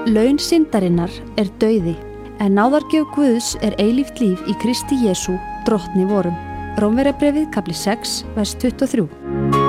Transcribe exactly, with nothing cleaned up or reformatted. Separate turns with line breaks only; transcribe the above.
Laun syndarinnar er dauði, en náðargjöf Guðs er eilíft líf í Kristi Jesú, drottni vorum. Rómverjabréfið, kafli sex, vers tuttugu og þrjú.